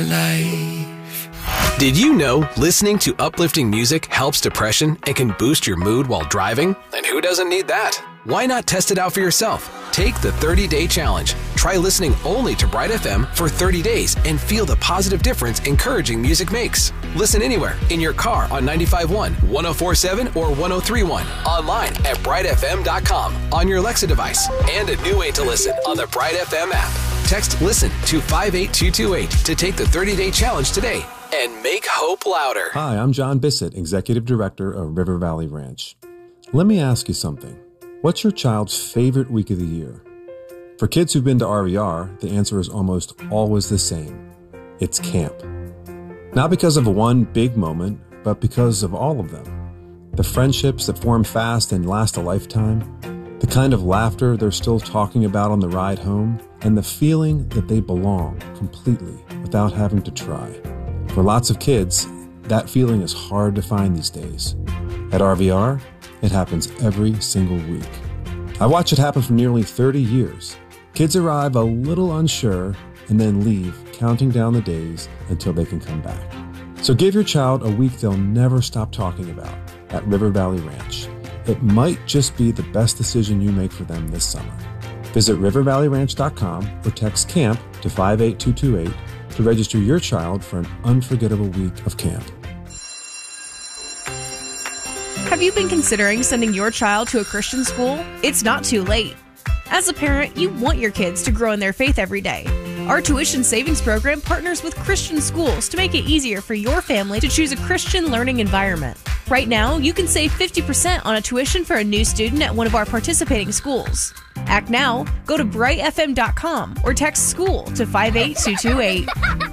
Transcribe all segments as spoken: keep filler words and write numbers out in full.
life. Did you know listening to uplifting music helps depression and can boost your mood while driving? And who doesn't need that? Why not test it out for yourself? Take the thirty-day challenge. Try listening only to Bright F M for thirty days and feel the positive difference encouraging music makes. Listen anywhere, in your car on ninety-five point one, one oh four point seven, or one oh three point one. Online at bright f m dot com, on your Alexa device, and a new way to listen on the Bright F M app. Text LISTEN to five eight two two eight to take the thirty-day challenge today and make hope louder. Hi, I'm John Bissett, Executive Director of River Valley Ranch. Let me ask you something. What's your child's favorite week of the year? For kids who've been to R V R, the answer is almost always the same. It's camp. Not because of one big moment, but because of all of them. The friendships that form fast and last a lifetime, the kind of laughter they're still talking about on the ride home, and the feeling that they belong completely without having to try. For lots of kids, that feeling is hard to find these days. At R V R, it happens every single week. I watch it happen for nearly thirty years. Kids arrive a little unsure and then leave, counting down the days until they can come back. So give your child a week they'll never stop talking about at River Valley Ranch. It might just be the best decision you make for them this summer. Visit river valley ranch dot com or text CAMP to five eight two two eight to register your child for an unforgettable week of camp. Have you been considering sending your child to a Christian school? It's not too late. As a parent, you want your kids to grow in their faith every day. Our tuition savings program partners with Christian schools to make it easier for your family to choose a Christian learning environment. Right now, you can save fifty percent on a tuition for a new student at one of our participating schools. Act now, go to bright f m dot com or text SCHOOL to five eight two two eight.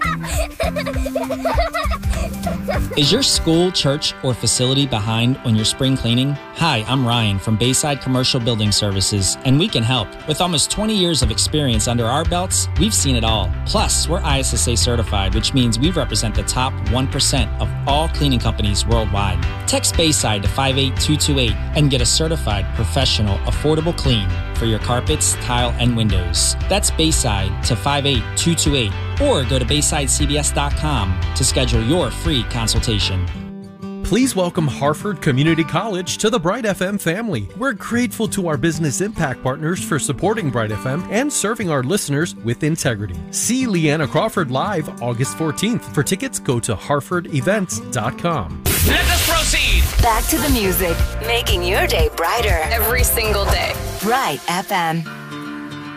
Is your school, church, or facility behind on your spring cleaning? Hi, I'm Ryan from Bayside Commercial Building Services, and we can help. With almost twenty years of experience under our belts, we've seen it all. Plus, we're I S S A certified, which means we represent the top one percent of all cleaning companies worldwide. Text Bayside to five eight two two eight and get a certified, professional, affordable clean for your carpets, tile, and windows. That's Bayside to five eight two two eight, or go to bayside c b s dot com to schedule your free consultation. Please welcome Harford Community College to the Bright F M family. We're grateful to our business impact partners for supporting Bright F M and serving our listeners with integrity. See Leanna Crawford live August fourteenth. For tickets, go to harford events dot com. Let us proceed. Back to the music, making your day brighter every single day. Bright F M.